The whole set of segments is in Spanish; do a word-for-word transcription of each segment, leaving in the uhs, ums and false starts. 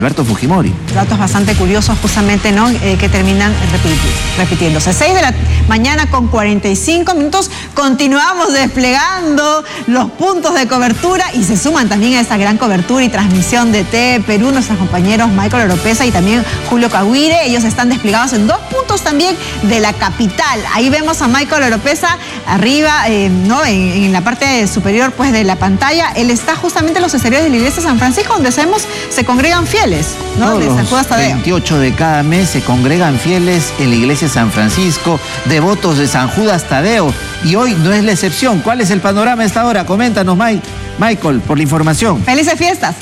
Alberto Fujimori. Datos bastante curiosos justamente, ¿no? Eh, que terminan repiti- repitiéndose. seis de la mañana con cuarenta y cinco minutos. Continuamos desplegando los puntos de cobertura y se suman también a esta gran cobertura y transmisión de T V Perú nuestros compañeros Michael Oropesa y también Julio Caguire. Ellos están desplegados en dos puntos también de la capital. Ahí vemos a Michael Oropesa arriba, eh, ¿no? En, en la parte superior pues de la pantalla. Él está justamente en los exteriores de la iglesia de San Francisco, donde sabemos se congregan fieles. ¿No? Todos de San Judas Tadeo. veintiocho de cada mes se congregan fieles en la iglesia de San Francisco, devotos de San Judas Tadeo. Y hoy no es la excepción. ¿Cuál es el panorama a esta hora? Coméntanos, Mike. Michael, por la información. ¡Felices fiestas!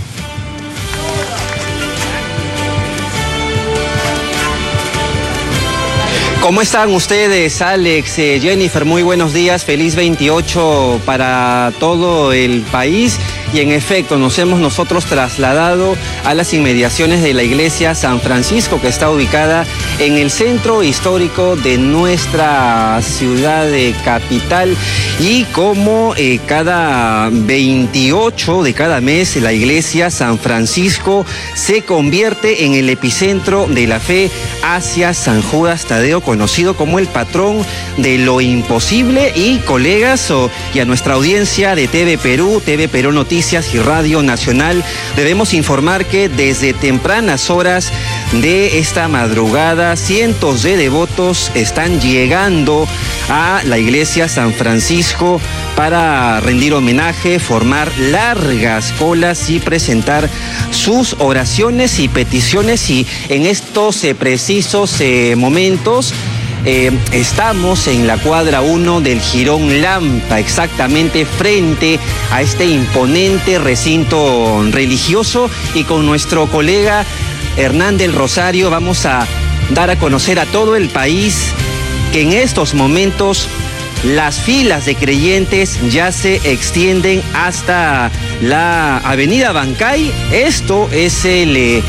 ¿Cómo están ustedes, Alex, eh, Jennifer? Muy buenos días, feliz veintiocho para todo el país. Y en efecto, nos hemos nosotros trasladado a las inmediaciones de la iglesia San Francisco, que está ubicada en el centro histórico de nuestra ciudad de capital. Y como eh, cada veintiocho de cada mes, la iglesia San Francisco se convierte en el epicentro de la fe hacia San Judas Tadeo, conocido como el patrón de lo imposible. Y colegas, oh, y a nuestra audiencia de T V Perú, T V Perú Noticias y Radio Nacional, debemos informar que desde tempranas horas de esta madrugada, cientos de devotos están llegando a la iglesia San Francisco para rendir homenaje, formar largas colas y presentar sus oraciones y peticiones. Y en estos eh, precisos eh, momentos Eh, estamos en la cuadra uno del Jirón Lampa, exactamente frente a este imponente recinto religioso, y con nuestro colega Hernán del Rosario vamos a dar a conocer a todo el país que en estos momentos las filas de creyentes ya se extienden hasta la avenida Bancay. Esto es el... Eh,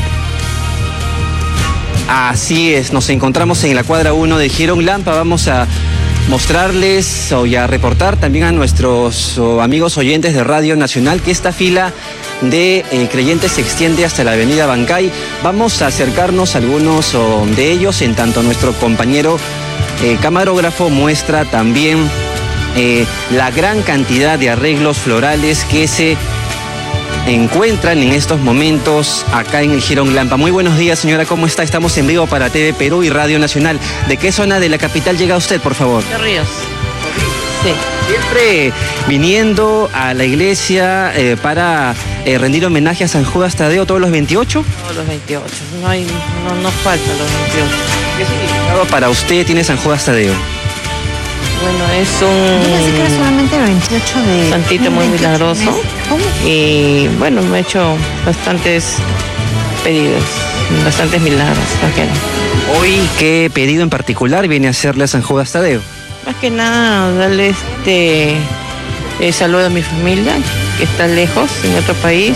Así es, nos encontramos en la cuadra uno de Jirón Lampa. Vamos a mostrarles o a reportar también a nuestros oh, amigos oyentes de Radio Nacional que esta fila de eh, creyentes se extiende hasta la avenida Bancay. Vamos a acercarnos a algunos oh, de ellos, en tanto nuestro compañero eh, camarógrafo muestra también eh, la gran cantidad de arreglos florales que se encuentran en estos momentos acá en el Jirón Lampa. Muy buenos días, señora, ¿cómo está? Estamos en vivo para T V Perú y Radio Nacional. ¿De qué zona de la capital llega usted, por favor? De Ríos. Sí. Siempre viniendo a la iglesia eh, para eh, rendir homenaje a San Judas Tadeo todos los veintiocho. Todos los veintiocho. No hay, no, no faltan los veintiocho. ¿Qué significado para usted tiene San Judas Tadeo? Bueno, es un... Yo pensé que era solamente el veintiocho de... Santito muy milagroso. ¿Cómo? Y bueno, me he hecho bastantes pedidos, bastantes milagros. ¿Por qué no? Hoy, ¿qué pedido en particular viene a hacerle a San Judas Tadeo? Más que nada, darle este eh, saludo a mi familia, que está lejos, en otro país.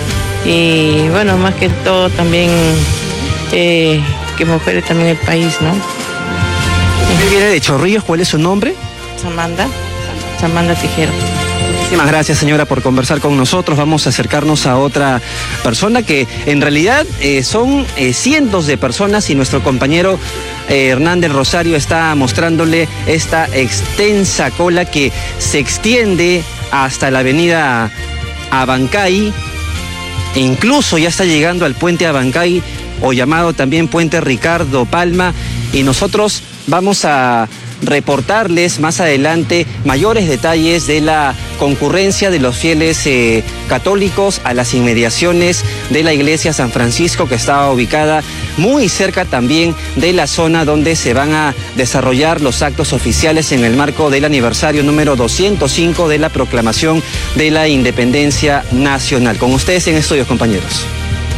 Y bueno, más que todo también eh, que mejore también el país, ¿no? Usted viene de Chorrillos, ¿cuál es su nombre? Samanda, Samanda Tijero. Muchísimas gracias, señora, por conversar con nosotros. Vamos a acercarnos a otra persona que en realidad eh, son eh, cientos de personas, y nuestro compañero eh, Hernán del Rosario está mostrándole esta extensa cola que se extiende hasta la avenida Abancay. E incluso ya está llegando al puente Abancay, o llamado también puente Ricardo Palma, y nosotros vamos a reportarles más adelante mayores detalles de la concurrencia de los fieles eh, católicos a las inmediaciones de la iglesia San Francisco, que está ubicada muy cerca también de la zona donde se van a desarrollar los actos oficiales en el marco del aniversario número doscientos cinco de la proclamación de la independencia nacional. Con ustedes en estudios, compañeros.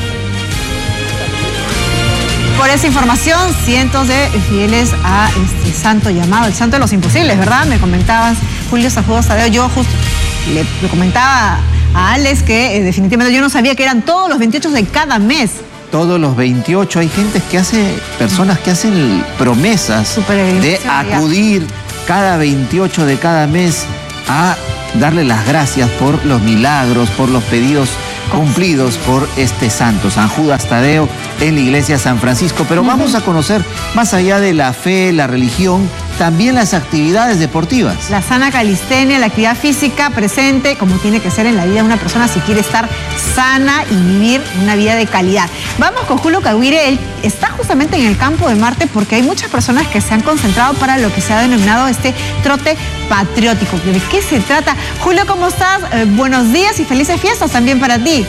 Por esa información, cientos de fieles a este santo llamado, el santo de los imposibles, ¿verdad? Me comentabas, Julio, San Judas Tadeo. Yo justo le, le comentaba a Alex que eh, definitivamente yo no sabía que eran todos los veintiocho de cada mes. Todos los veintiocho, hay gente que hace, personas que hacen promesas de acudir cada veintiocho de cada mes a darle las gracias por los milagros, por los pedidos cumplidos por este santo, San Judas Tadeo, en la iglesia San Francisco. Pero uh-huh. vamos a conocer, más allá de la fe, la religión, también las actividades deportivas. La sana calistenia, la actividad física presente, como tiene que ser en la vida de una persona si quiere estar sana y vivir una vida de calidad. Vamos con Julio Caguire, él está justamente en el campo de Marte porque hay muchas personas que se han concentrado para lo que se ha denominado este trote patriótico. ¿De qué se trata? Julio, ¿cómo estás? Eh, buenos días y felices fiestas también para ti.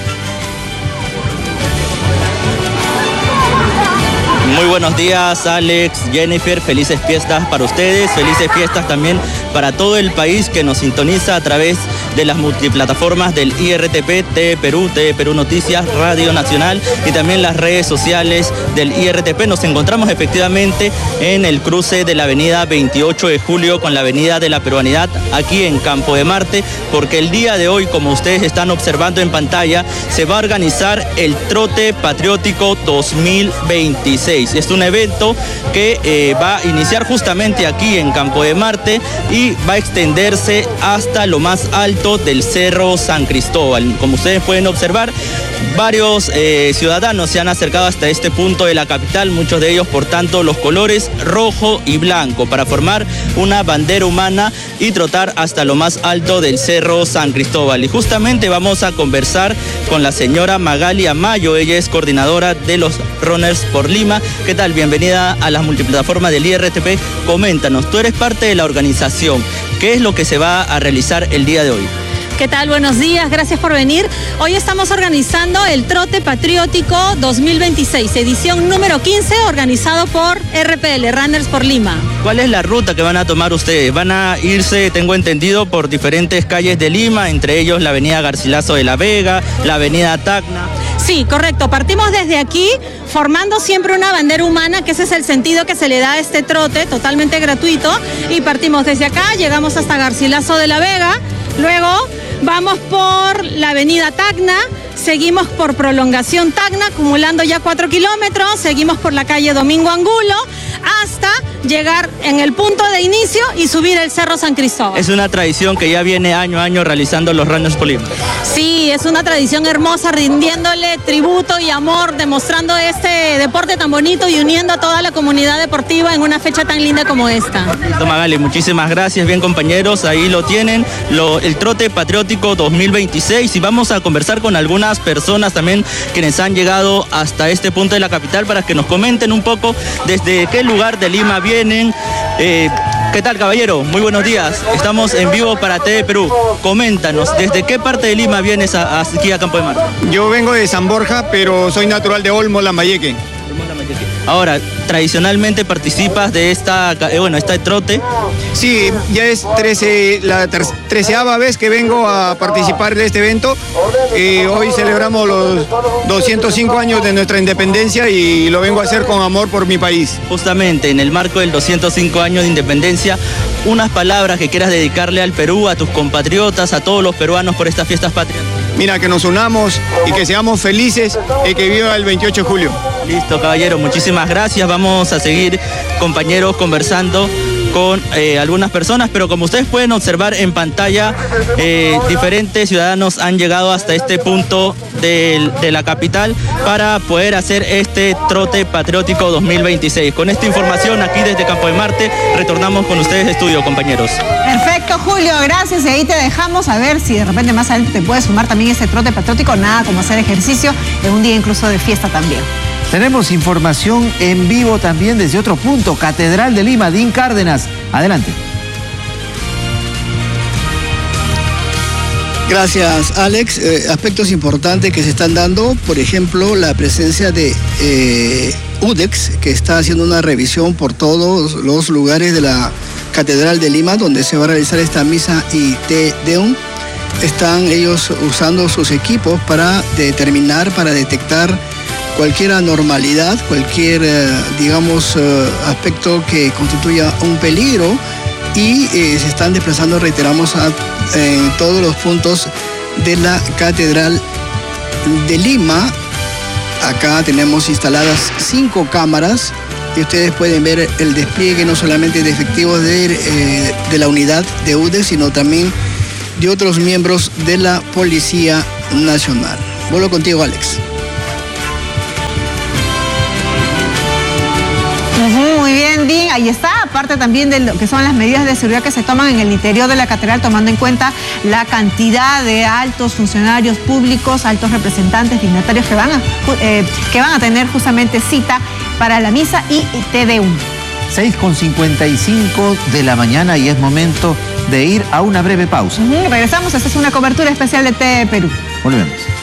Muy buenos días, Alex, Jennifer, felices fiestas para ustedes, felices fiestas también para todo el país que nos sintoniza a través de las multiplataformas del I R T P, T V Perú, T V Perú Noticias, Radio Nacional y también las redes sociales del I R T P. Nos encontramos efectivamente en el cruce de la avenida veintiocho de julio con la avenida de la Peruanidad, aquí en Campo de Marte, porque el día de hoy, como ustedes están observando en pantalla, se va a organizar el Trote Patriótico dos mil veintiséis. Es un evento que eh, va a iniciar justamente aquí en Campo de Marte y va a extenderse hasta lo más alto del Cerro San Cristóbal. Como ustedes pueden observar, varios eh, ciudadanos se han acercado hasta este punto de la capital, muchos de ellos portando los colores rojo y blanco para formar una bandera humana y trotar hasta lo más alto del Cerro San Cristóbal. Y justamente vamos a conversar con la señora Magali Amayo, ella es coordinadora de los Runners por Lima. ¿Qué tal? Bienvenida a las multiplataformas del I R T P. Coméntanos, tú eres parte de la organización. ¿Qué es lo que se va a realizar el día de hoy? ¿Qué tal? Buenos días, gracias por venir. Hoy estamos organizando el Trote Patriótico dos mil veintiséis, edición número quince, organizado por R P L, Runners por Lima. ¿Cuál es la ruta que van a tomar ustedes? Van a irse, tengo entendido, por diferentes calles de Lima, entre ellos la avenida Garcilaso de la Vega, la avenida Tacna. Sí, correcto. Partimos desde aquí, formando siempre una bandera humana, que ese es el sentido que se le da a este trote, totalmente gratuito. Y partimos desde acá, llegamos hasta Garcilaso de la Vega, luego vamos por la avenida Tacna, seguimos por prolongación Tacna, acumulando ya cuatro kilómetros, seguimos por la calle Domingo Angulo, hasta llegar en el punto de inicio y subir el Cerro San Cristóbal. Es una tradición que ya viene año a año realizando los Runners por Lima. Sí, es una tradición hermosa, rindiéndole tributo y amor, demostrando este deporte tan bonito y uniendo a toda la comunidad deportiva en una fecha tan linda como esta. Listo, Magali, muchísimas gracias. Bien, compañeros, ahí lo tienen, lo, el Trote Patriótico dos mil veintiséis, y vamos a conversar con algunas personas también quienes han llegado hasta este punto de la capital para que nos comenten un poco desde qué lugar de Lima vienen. Eh, ¿Qué tal, caballero? Muy buenos días. Estamos en vivo para T V Perú. Coméntanos, ¿desde qué parte de Lima vienes a, a, aquí a Campo de Marte? Yo vengo de San Borja, pero soy natural de Olmo, Lambayeque. Ahora, tradicionalmente participas de esta, eh, bueno, esta trote. Sí, ya es trece, la treceava vez que vengo a participar de este evento. Eh, hoy celebramos los doscientos cinco años de nuestra independencia y lo vengo a hacer con amor por mi país. Justamente en el marco del doscientos cinco años de independencia, unas palabras que quieras dedicarle al Perú, a tus compatriotas, a todos los peruanos por estas fiestas patrias. Mira, que nos unamos y que seamos felices y que viva el veintiocho de julio. Listo, caballero, muchísimas gracias. Vamos a seguir, compañeros, conversando con eh, algunas personas, pero como ustedes pueden observar en pantalla, eh, diferentes ciudadanos han llegado hasta este punto de, de la capital para poder hacer este Trote Patriótico dos mil veintiséis. Con esta información aquí desde Campo de Marte, retornamos con ustedes de estudio, compañeros. Perfecto, Julio, gracias. Y ahí te dejamos a ver si de repente más adelante te puedes sumar también este Trote Patriótico, nada como hacer ejercicio en un día incluso de fiesta también. Tenemos información en vivo también desde otro punto, Catedral de Lima, Dean Cárdenas. Adelante. Gracias, Alex. Eh, aspectos importantes que se están dando, por ejemplo, la presencia de eh, U D E X, que está haciendo una revisión por todos los lugares de la Catedral de Lima, donde se va a realizar esta misa y Te Deum. Están ellos usando sus equipos para determinar, para detectar cualquier anormalidad, cualquier, eh, digamos, eh, aspecto que constituya un peligro, y eh, se están desplazando, reiteramos, a, en todos los puntos de la Catedral de Lima. Acá tenemos instaladas cinco cámaras y ustedes pueden ver el despliegue no solamente de efectivos de, eh, de la unidad de U D E, sino también de otros miembros de la Policía Nacional. Vuelvo contigo, Alex. Muy bien, Dean, ahí está, aparte también de lo que son las medidas de seguridad que se toman en el interior de la catedral, tomando en cuenta la cantidad de altos funcionarios públicos, altos representantes, dignatarios que van a, eh, que van a tener justamente cita para la misa y Te Deum. seis con cincuenta y cinco de la mañana y es momento de ir a una breve pausa. Uh-huh. Regresamos, esta es una cobertura especial de T V Perú. Volvemos.